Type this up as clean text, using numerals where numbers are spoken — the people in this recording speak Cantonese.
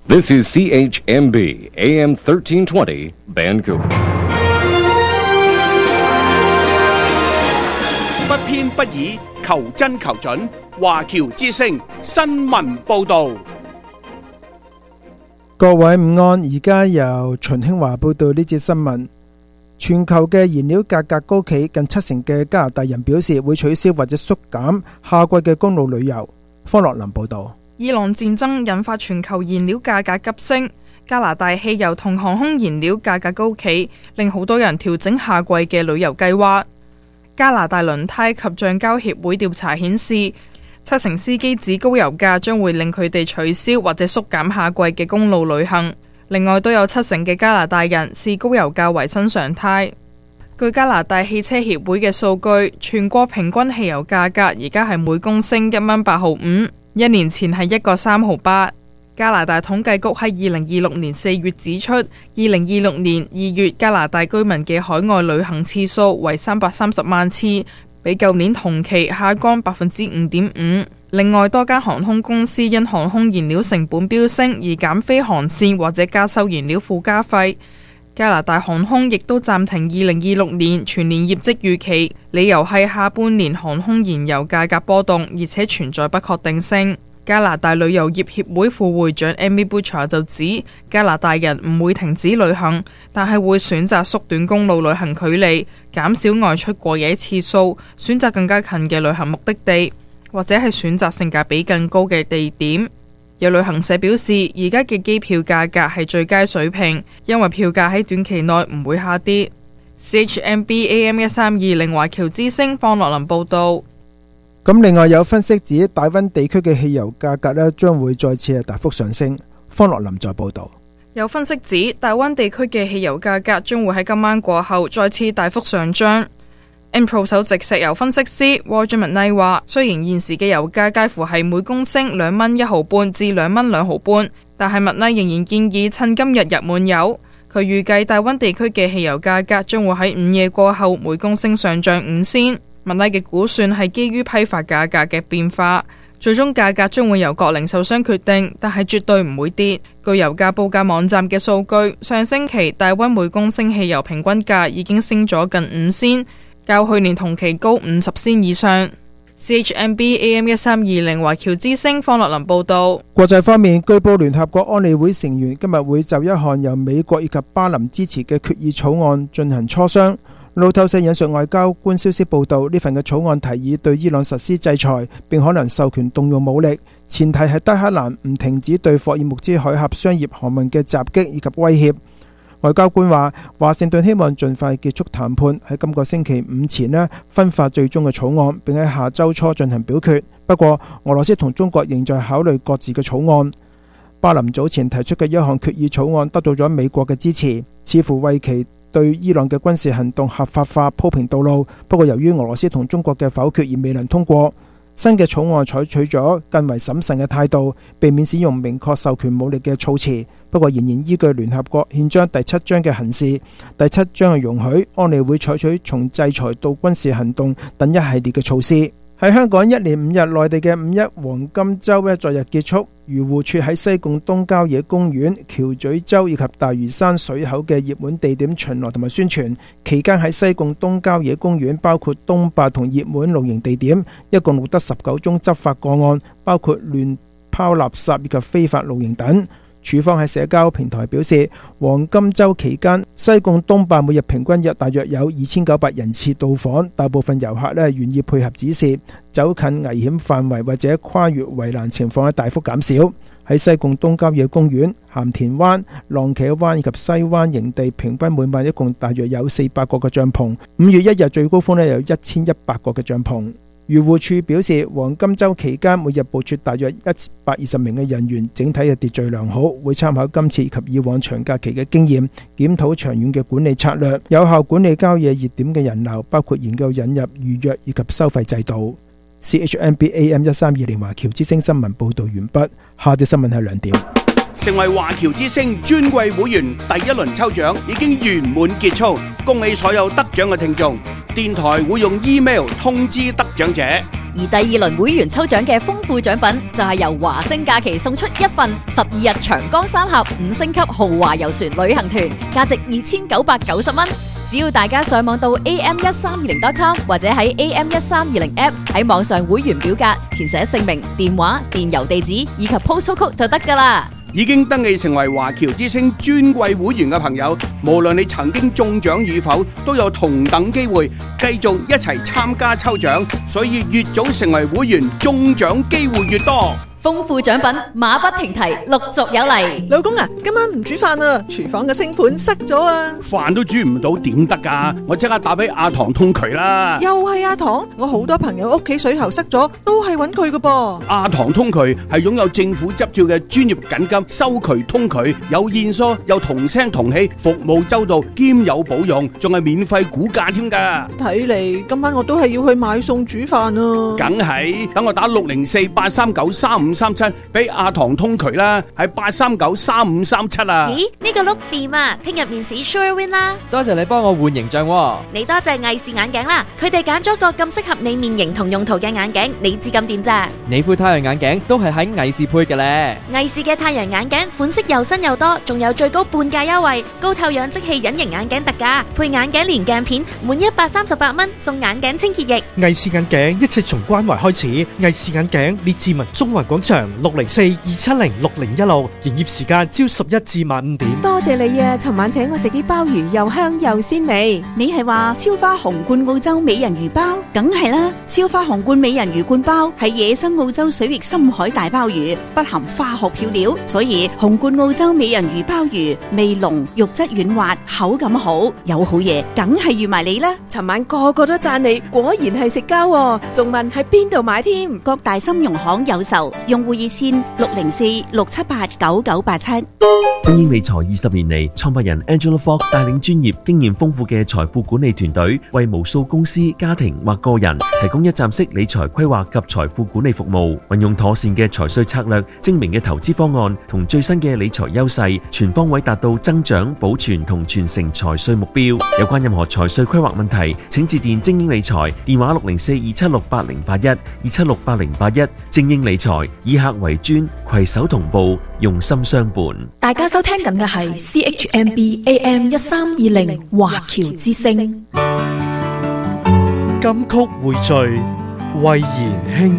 This is CHMB AM 1320 Vancouver。 不偏不倚，求真求準。華僑之聲新聞報導。 各位午安，而家由秦興華報道呢節新聞。全球嘅燃料價格高企，近70%嘅加拿大人表示會取消或者縮減夏季嘅公路旅遊。方樂林報道。 伊朗戰爭引發全球燃料價格急升，加拿大汽油同航空燃料價格高企，令好多人調整夏季嘅旅遊計劃。加拿大輪胎及橡膠協會調查顯示，70%司機指高油價將會令佢哋取消或者縮減夏季嘅公路旅行。另外，都有70%嘅加拿大人視高油價為新常態。據加拿大汽車協會嘅數據，全國平均汽油價格而家係每公升1蚊8毫5。1年前係1個3毫8。加拿大統計局喺2026年4月指出，2026年2月加拿大居民嘅海外旅行次數為330萬次，比舊年同期下降5.5%。另外，多間航空公司因航空燃料成本飆升而減飛航線或者加收燃料附加費。加拿大航空亦都暫停2026年全年業績預期，理由係下半年航空燃油價格波動，而且存在不確定性。加拿大旅遊業協會副會長 Amy Butcher 就指，加拿大人唔會停止旅行，但係會選擇縮短公路旅行距離，減少外出過夜次數，選擇更加近嘅旅行目的地，或者係選擇性價比更高嘅地點。有旅行社表示，而家嘅機票價格係最佳水平，因為票價喺短期內唔會下跌。CHMB AM 1320華僑之聲方樂林報道。 咁另外有分析指，大溫地區嘅汽油價格咧將會再次大幅上升。方樂林再報道。 有分析指，大溫地區嘅汽油價格將會喺今晚過後再次大幅上漲。Impro 首席石油分析師 Roger McKnight 話，雖然現時嘅油價介乎係每公升2蚊1毫半至2蚊2毫半，但係 McKnight 仍然建議趁今日入滿油。佢預計大溫地區嘅汽油價格將會喺午夜過後每公升上漲5仙。McKnight 嘅估算係基於批發價格嘅變化，最終價格將會由各零售商決定，但係絕對唔會跌。據油價報價網站嘅數據，上星期大溫每公升汽油平均價已經升咗近5仙。較去年同期高50仙以上。CHMB AM 1320華僑之聲方樂林報道。 國際方面，據報聯合國安理會成員今日會就一項由美國以及巴林支持嘅決議草案進行磋商。路透社引述外交官消息報道，呢份嘅草案提議對伊朗實施制裁，並可能授權動用武力，前提係德黑蘭唔停止對霍爾木茲海峽商業航運嘅襲擊以及威脅。外交官話，華盛頓希望盡快結束談判，喺今個星期5前分發最終嘅草案，並喺下周初進行表決。不過，俄羅斯同中國仍在考慮各自嘅草案。巴林早前提出嘅一項決議草案得到咗美國嘅支持，似乎為其對伊朗嘅軍事行動合法化鋪平道路。不過，由於俄羅斯同中國嘅否決而未能通過。新嘅草案採取咗更為審慎嘅態度，避免使用明確授權武力嘅措辭。不過，仍然依據聯合國憲章第7章嘅行事。第7章係容許安理會採取從制裁到軍事行動等一系列嘅措施。喺香港1連5日內地嘅5一黃金週昨日結束，漁護署喺西貢東郊野公園、橋咀洲以及大嶼山水口嘅熱門地點巡邏同埋宣傳。期間喺西貢東郊野公園，包括東壩同熱門露營地點，一共錄得19宗執法個案，包括亂拋垃圾以及非法露營等。署方喺社交平台表示，黃金週期間，西貢東壩每日平均大約有2900人次到訪，大部分遊客願意配合指示，走近危險範圍或者跨越圍欄情況大幅減少。喺西貢東郊野公園、鹹田灣、浪茄灣以及西灣營地，平均每晚一共大約有400個嘅帳篷。5月1日最高峰有1100個嘅帳篷。漁護署表示，黃金週期間每日部署大約120名嘅人員，整體嘅秩序良好，會參考今次及以往長假期嘅經驗，檢討長遠嘅管理策略，有效管理郊野熱點嘅人流，包括研究引入預約以及收費制度。CHMB AM 1320華僑之聲新聞報導完畢，下節新聞係2點。 成為華僑之聲尊貴會員第一輪抽獎已經圓滿結束，恭喜所有得獎嘅聽眾。電台會用 email 通知得獎者， 而第二輪會員抽獎嘅豐富獎品就係由華星假期送出一份12日長江三峽5星級豪華遊船旅行團，價值2990蚊。只要大家上網到 am1320.com 或者喺 am1320 app 喺網上會員表格填寫姓名、電話、電郵地址以及 postal code 就得㗎喇。 已經登記成為華僑之星尊貴會員嘅朋友，無論你曾經中獎與否，都有同等機會繼續一齊參加抽獎，所以越早成為會員，中獎機會越多。 豐富獎品馬不停蹄，陸續有嚟。 老公啊，今晚唔煮飯啊，廚房嘅星盤塞咗啊！ 飯都煮唔到點得㗎？我即刻打俾阿唐通渠啦！ 又係阿唐，我好多朋友屋企水喉塞咗，都係揾佢㗎噃。 阿唐通渠係擁有政府執照嘅專業緊急收渠通渠，有現疏又同聲同氣，服務周到兼有保用，仲係免費估價添㗎。 睇嚟今晚我都係要去買餸煮飯啊！ 梗係，等我打604-839-3537俾阿唐通渠啦，係839-3537啊！ 咦，呢個碌掂啊！聽日面試 sure win 啦！ 多謝你幫我換形象喎。 你多謝藝視眼鏡啦，佢哋揀咗個咁適合你面型同用途嘅眼鏡，你知咁掂咋？ 你副太陽眼鏡都係喺藝視配嘅咧。 藝視嘅太陽眼鏡款式又新又多，仲有最高半價優惠，高透氧即棄隱形眼鏡特價，配眼鏡連鏡片，滿138蚊送眼鏡清潔液。 藝視眼鏡一切從關懷開始。藝視眼鏡列治文中環廣場604-270-6016，營業時間朝11至晚5點。 多謝你啊！尋晚請我食啲鮑魚，又香又鮮味。 你係話燒花紅冠澳洲美人魚包？梗係啦！燒花紅冠美人魚冠包係野生澳洲水域深海大鮑魚，不含化學漂料，所以紅冠澳洲美人魚鮑魚味濃、肉質軟滑、口感好，有好嘢，梗係預埋你啦！ 尋晚個個都讚你，果然係食膠喎，仲問喺邊度買添？ 各大金融行有售，用戶熱線604-678-9987。 精英理財20年嚟，創辦人 Angela Fogg 帶領專業、經驗豐富嘅財富管理團隊，為無數公司、家庭或個人提供一站式理財規劃及財富管理服務。運用妥善嘅財稅策略、精明嘅投資方案同最新嘅理財優勢，全方位達到增長、保存同傳承財稅目標。有關任何財稅規劃問題，請致電精英理財，電話604-276-8081，276-8081。精英理財，以客為尊，攜手同步，用心相伴。 大家收聽緊嘅係 CHMB AM1320 華僑之聲。 金曲匯聚，慧賢兄。